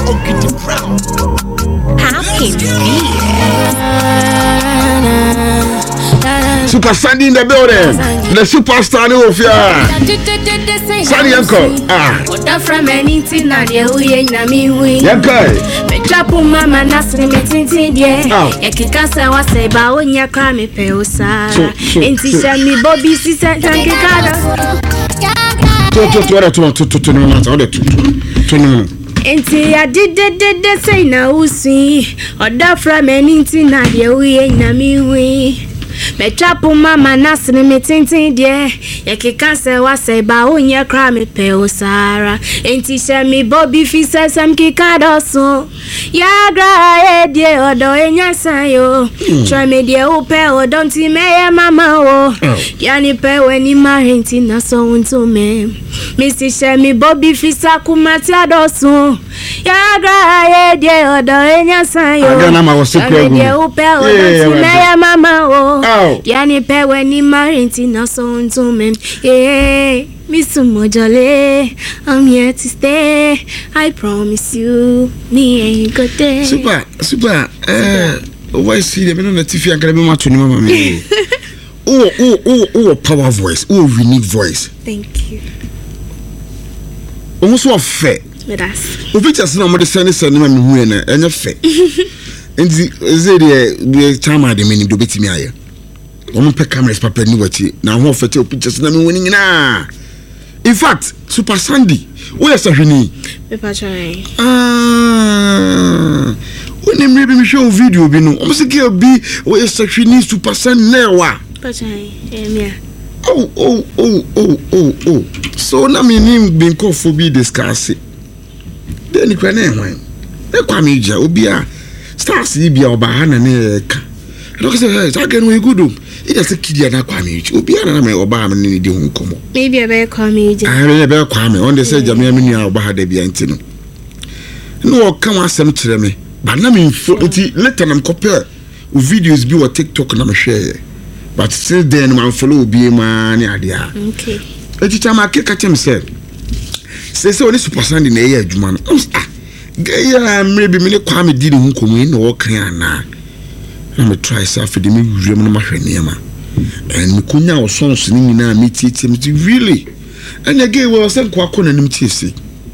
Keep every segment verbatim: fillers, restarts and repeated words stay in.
Ogidi Brown. How can be? Super Sandy in the building. The superstar of ya. Sandy uncle. Ah. What from anything that you ain't na me we. Okay. Me chapu mama na sri me tintin die. E kikasa wa say ba onya kra me pe osa. Enti sha mi Bobby si santanke kada. To to to to to to to no to to to no. Enti ya did did did say na usi. Oda from anything that you ain't na me we. Me chapu mama na sri me tintin die. E kikasa wa say ba onya kra me pe osara. Enti sha mi Bobby fi sasam kikada so. Ya gra e die odo enya sayo. Try me die upe odo nti me mama o. Yani pe weni marenti na so unto me. Mister Shemi Bobby fi sakumati adoso. Ya gra e die odo enya sayo. Agana ma wose kwa die upe odo nti me mama o. Yani pe weni marenti na so unto me. Yeah. Miss Mojale, I'm here to stay. I promise you, me ain't good day. Super, super. Eh, why see them on the T V and can be much to mama me. Oh, oh, oh, oh, power voice. Oh, unique voice. Thank you. Almost what fair. With us. We just know what the sun is sending me who and a fair. And the time I didn't mean to beat me. Woman pe cameras papa ni wati na ho fete pictures na me woni nyina. In fact, Super Sandy, where is Sahini? Pepa try. Ah. When him maybe me show video bi no. O must get be where is Sahini Super Sandy newa. Pepa try. Eh Oh oh oh oh oh oh. So na me nim bin call for be discuss it. Then you can when. E kwa me ja obi a stars yi bia oba ha na ne ka. Look say hey, again we good. It is a kid na kwa me. Obi a na me oba me ni di ho nkomo. Maybe I better call me. Ah, me better call me. On the say jamia me nua oba ha da bia ntino. No come asem kire me. But na me info enti later na compare videos bi o TikTok na me share. But still then man follow obi ma ni ade a. Okay. Eti chama ke ka chem say. Say say oni Super Sandy na ye adwuma no. Ah. Gaya maybe me ne kwa me di di ho nkomo ni wo kan ana. I'm try self for the me room no mahweniema and me kunya o songs ni nyina me tietie me really and again we was kwa kona nim tiesi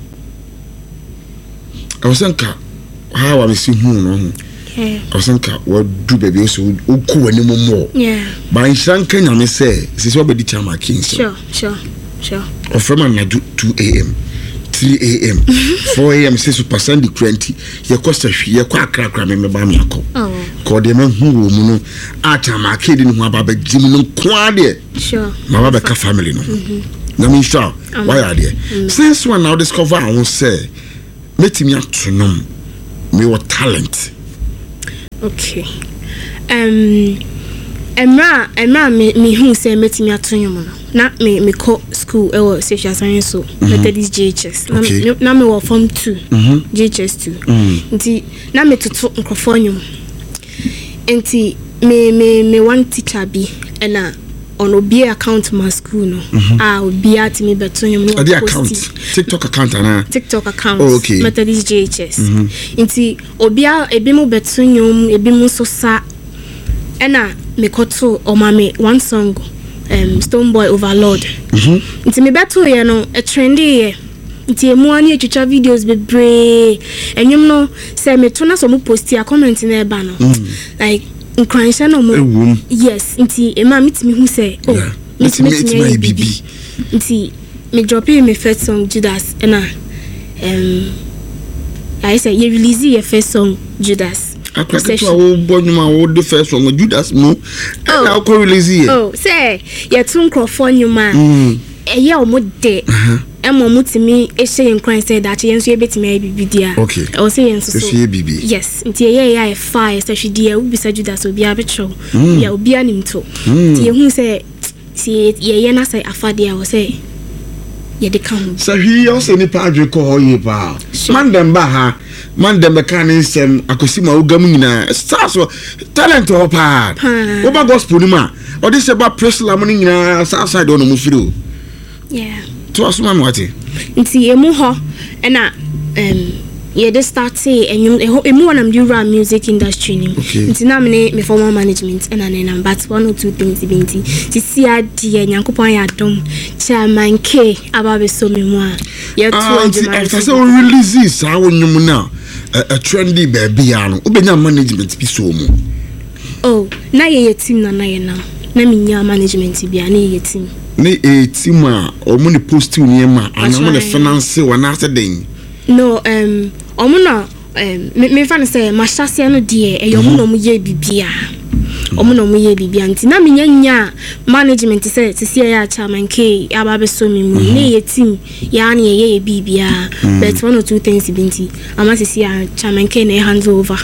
I was nka how I see hu no ho yeah I was nka what do baby so oku wani mo mo yeah but in shanka nya me say sisi obedi chama king so sure sure sure of from na two a m three a m four a m say Super Sandy twenty ye costa hwe ye kwa akrakra me me ba me akọ oh ko de me hu wo mu no acha ma kedi no aba ba jimi no kwa de sure ma ba ka family no na me sure why are there since when now discover I won say metimi atonom me what talent okay um Emra emra me me hu say metimi atonyo no na me me ko school e wo social science so Methodist J H S na me na me wo form two J H S two nti na me toto nkrofo nyum nti me me me one teacher bi na on obi account my school no ah obi at me betonyo no the account TikTok account na TikTok account oh, okay. Methodist J H S nti obi a ebi mo betonyo ebi mo so sa ena me koto o mame one song um Stone Boy Overload mhm nti me beto ye no a trendy ye nti emu ani etwa videos be bre enyum no say me to na so mo post ya comment na e ba no like nkranhya no mo yes nti ema mitimi hu say oh mitimi mitimi bibi nti me drop in my first song Judas ena um I say you release your first song Judas akwaka to wo bonuma wo the first one Judas no and how ko release here oh say ye tun crofo nyuma eh ye o mo de e mo mutimi e she nkran say that ye nso ye betimi ai bibidia okay o say ye nso so ye bibi yes nti ye ye ai fire say hwede e ubisa Judas obi abetro ya obi animto nti ye hu say si ye ye na say afade a wo say ye de kan so he also ni pa adwe ko hoye pa man dem ba ha man dem ka ni sem akosima ogam nyina stars talent o pa wo ba gospel ni ma o de se ba preslam ni nyina outside on mo firi o yeah to asuma mo ati nti emu ho na um yeah, they started and you emu one am do rap music industry nim. Nti na me me formal management and an am but one or two things binti. Ti see ade Nyankopon ya dom chairman K ababe so me mo a. Yeah, two after so release this how nyum na a trendy baby ano. Obenya management bi so mo. Oh, na ye team na na ye na. Na me nya management bi a na ye team. Ne e team a o mo ne post ni ma ana mo ne finance wana ase den. No, um omo na um me fan say mashase no de e yomo no mo ye bibia. Omo no mo ye bibia nti na me nya nya management say sisi ya chairman K ababe so me mu ne ye team ya na ye ye bibia but one or two things binti ama sisi ya chairman K na hands over.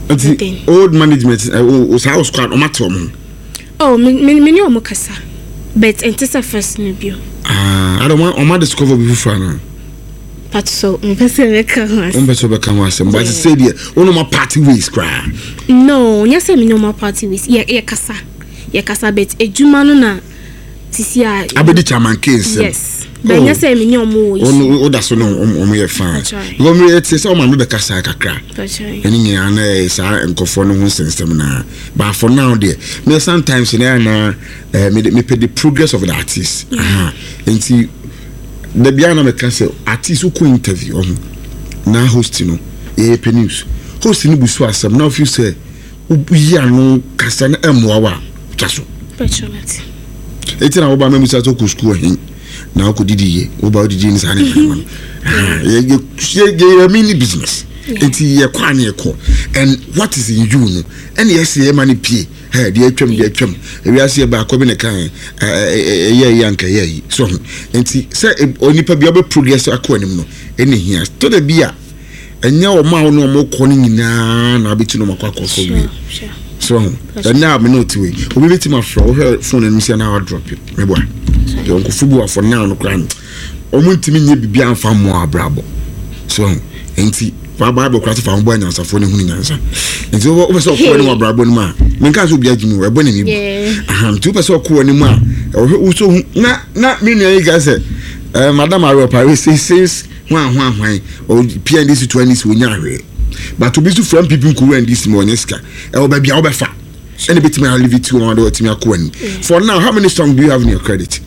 Old management o sa house squad o matter mo. Oh, me me me omo kasa. But entisa first no bio. Ah, I don't want o ma discover before na. But so me person we can was. On better be can was. But say there, one of my party ways cry. No, nya say me no my party ways. Ye ye kasa. Ye kasa bet ejuma no na sisi a. Abedi chairman case. Yes. But nya say me no mo. Oh, that's no o me fan. Go me it say o ma me be kasa kakra. Any me ana sa enkofo no ho system na. But for now there, me sometimes na na me me pay the progress of the artist. Aha. Enti the biana me can say artist who ko interview um na host no e pe news host ni busu asem na if you say ubi anu kasa na emwa wa taso petrolati eti na oba memusa to ku school hin na ko didi ye oba didi ni sane man ah ye ye mini business eti ye kwa na ye ko and what is in you no and yes ye mani pie hey dey atwam dey atwam ewi ase ba ko bi ne kan eh ye yanka ye so enti say onipa bi obe progress akwanim no eni hia to da bia enya o ma no mo ko ni nyina na abeti no makwa ko so bi so and now me not we obi beti ma fro o phone no sia na drop it me boy yo ko fubu afo now no kran o mo ntimi nye bibia amfa mo abrabo so enti fa bible kwati fa mbo anyansa fo ne hunu nyansa nti wo be so ko ne mo brabo ne ma me nka so bia gimi we bo ne mi aha nti wo be so ko ne mo a wo so na na me nua yi ga se eh madam Ario Paris says hwan hwan hwan o P N D C twenty wo nya hwe but to be so from people who and this mo nyeska e wo be bia wo be fa any bit me leave it to one do timi akwa ni for now how many songs do you have in your credit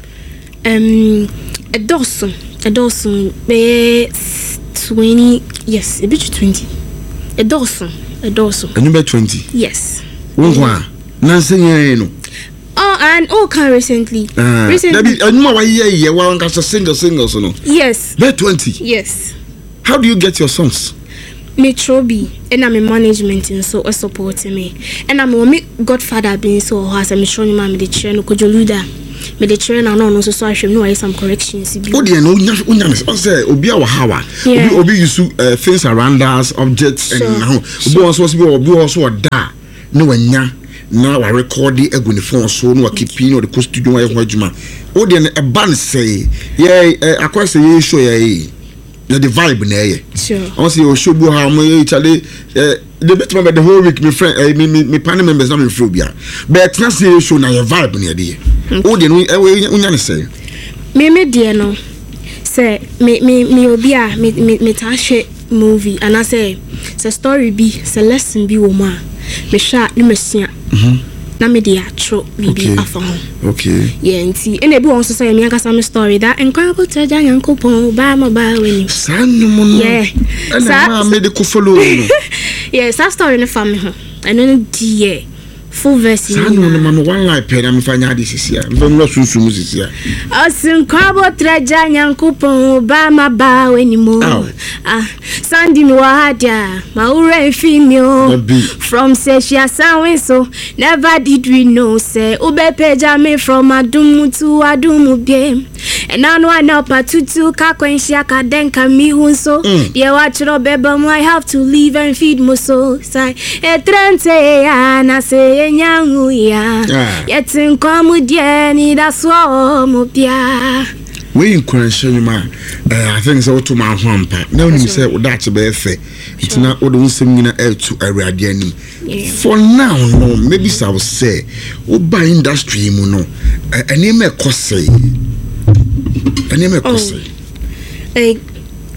um a dozen a dozen be twenty, yes, a bit twenty. A dozen, a dozen. And you bet twenty? Yes. One one. Nancy, no. Oh, and all can recently. Uh, recently. And you know why yeah, one can single singles, no? Yes. Bet twenty? Yes. How do you get your songs? Metro B, and I'm in management and so supporting me. And I'm a godfather being so has a mission in my medicine, Kojoluda. Me the train and no so so I should know some corrections. Oh dear, no, unya say obi a hawa. Obi obi use things around us, objects and now. Obi also be obi also da. No nya na wa record the egu ne phone so no keep in or the studio wa hwajuma. Oh dear, a band say yeah akwa say you show yeah. The vibe na ye. Sure. I say o show bu ha mo Italy eh the bit the whole week me friend eh me me panel members na me phobia. But na say show na your vibe na dey. O de no e unya ne say. Me me de no. Say me me me obi a me me me ta hwe movie and I say say story be say lesson be wo ma. Me sha ni mesia. Mhm. Na me dey atro bibi afa ho. Okay. Yeah, nti ene bi won so say me akasa me story that enkwa to ja Nyankopon ba ma ba weni. Sanu mo no. Yeah. Sa ma me dey ko follow no. Yeah, sa story ne family ho. Eno no die full verse. Sanu no man one line pen am fanya dey sisia. Mfam no sunsu mu sisia. Asin kwabo traja Nyankopon ba ma ba weni mo. Ah, Sandy mi wahadia, ma ure female. From Seshia Sanwe so never did we know say ube peja me from adumu to adumu bie. And I know I know patutu kakwenshia kadenka mi hunso. Ye wachiro beba mo I have to leave and feed mo so. Say etrente ya na se nyangu ya. Yetin kwamu dieni da so mo bia. We encourage ma I think so to my hampa. Now you say that be fe. It's not all the nsem nyina e to awrade anim. For now no maybe I will say o ba industry mu no ene me kose. Ene me kose. Eh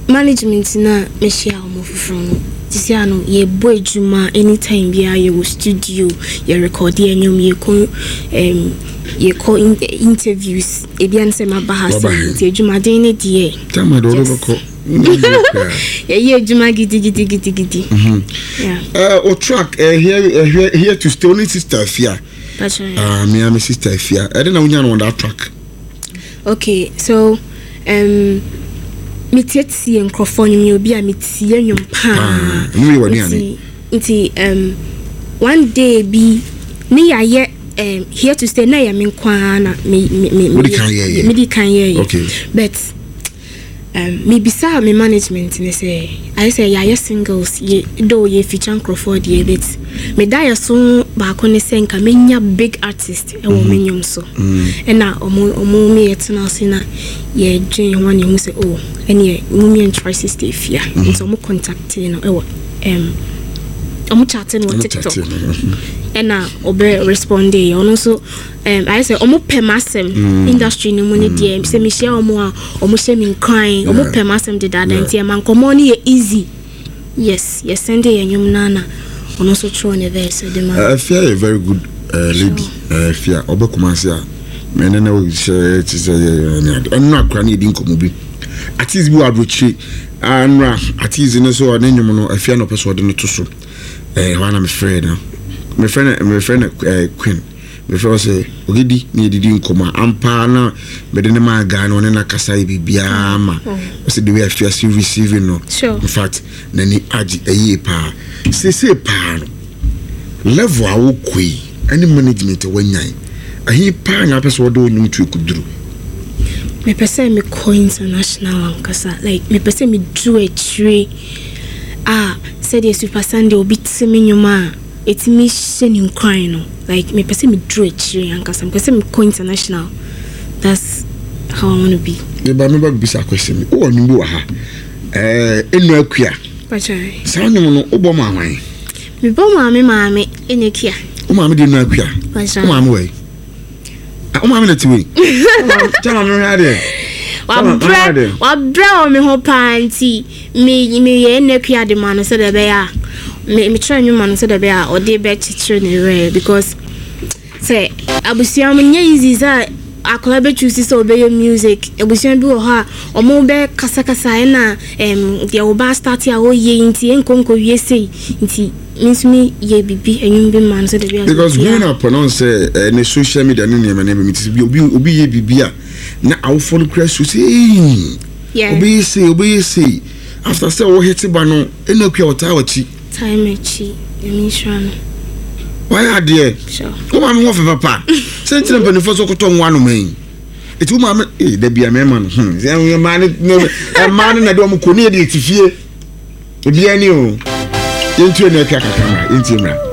management na me share omo fufuro no tisi ano ye boy juma anytime bia ye wo studio ye record ye nyom ye ko em ye ko interviews e bia nse ma bahasa ti juma den ne die tama do do ko ye ye juma gidi gidi gidi gidi mhm yeah uh o track uh, here uh, here here to stay only sister Afia ah me am sister Afia I don't know on that track. Okay, so um mitieti enkrofo nyum obi a mitie nyum pa nwi wani ani nti um one day bi me ya ye um here to stay na ya me kwa na me me me me di kan ye okay but um me bisa me management ne say I say ya ye singles ye do ye feature enkrofo de bit me da ya so ba ko ne say nka menya big artist e wo me nyum so e na omo omo me yetina sina ye dwen one you say oh ene mu me try sister Afia so mo contact no e wo em omo chat no TikTok e na obe respond e ono so um I say omo pemasem industry no money dey say me share omo a omo share me crying omo pemasem de dada ntia man komo ni easy yes yes send e nyum nana ono so tro ne verse de man Afia a very good uh, lady Afia obe kumanse a me ne na share ti say eno akra na edin komo bi at least bi abrochi anra at least no so na nyum no Afia no person de no to so eh wana me friend no my friend my friend uh, Queen me friend say ogidi ni edidi nkoma ampa na me de ne ma ga no ne na kasa bibia ma say the way I feel see receiving no sure. In fact na ni agi ayi pa say say pa level awo koi any management wanyan ahi pa na person wo do nyum tu ekuduru me person me ko international kasa like me person me do a tree ah say the Super Sunday obi tsemi nyuma etimi shenin crying no like me person me draw a tree and cause I'm person me go international. That's how I want to be. Me ba me ba bisa question me o ni bi wa ha eh enu akua pachai sa nyum no obo ma awan me bo ma me ma me enekia o ma me de enu akua pachai o ma me we o ma me na ti we tell me how there wa bra wa bra o me ho panti me me ye enekua de man so de be ya me me try nyuma no so de be a o de be chichire ne re because say abusia mo nya easy za akola be choose so be music abusia bi wo ha o mo be kasa kasa na em de o ba start ya o ye nti enkonko wie sei nti means me ye bibi enyum bi man so de be because when I pronounce uh, ne social media ne ne me me ti obi obi ye bibi a na awo follow crash say yeah obi say obi say after say o hit ba no enakua ota wachi time echi emi shano why are there sure o ma me wo fe papa sentin pe ne fo so koto nwa no man eti o ma me eh da bia me ma no hm ze ma ne e ma ne na de o mo ko ne de tifie e bia ni o yentu enakua kakama yentu mra